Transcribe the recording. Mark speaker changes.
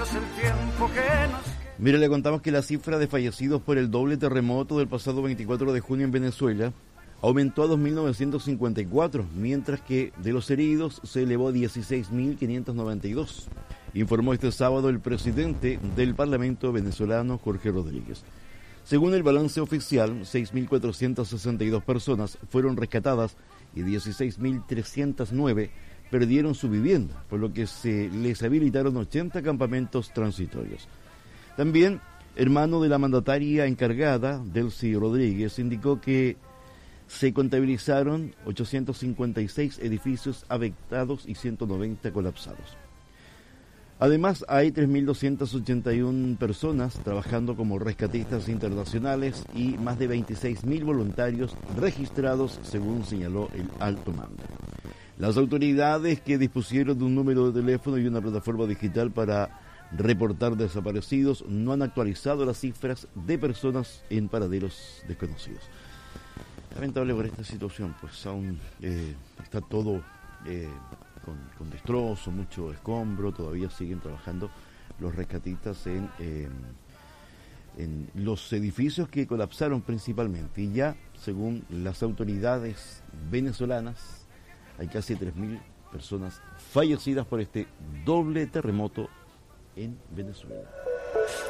Speaker 1: Mire, le contamos que la cifra de fallecidos por el doble terremoto del pasado 24 de junio en Venezuela aumentó a 2.954, mientras que de los heridos se elevó a 16.592, informó este sábado el presidente del Parlamento venezolano, Jorge Rodríguez. Según el balance oficial, 6.462 personas fueron rescatadas y 16.309 perdieron su vivienda, por lo que se les habilitaron 80 campamentos transitorios. También, hermano de la mandataria encargada, Delcy Rodríguez, indicó que se contabilizaron 856 edificios afectados y 190 colapsados. Además, hay 3.281 personas trabajando como rescatistas internacionales y más de 26.000 voluntarios registrados, según señaló el alto mando. Las autoridades, que dispusieron de un número de teléfono y una plataforma digital para reportar desaparecidos, no han actualizado las cifras de personas en paraderos desconocidos. Lamentable por esta situación, pues aún está todo con destrozo, mucho escombro. Todavía siguen trabajando los rescatistas en los edificios que colapsaron principalmente. Y ya, según las autoridades venezolanas, hay casi 3.000 personas fallecidas por este doble terremoto en Venezuela.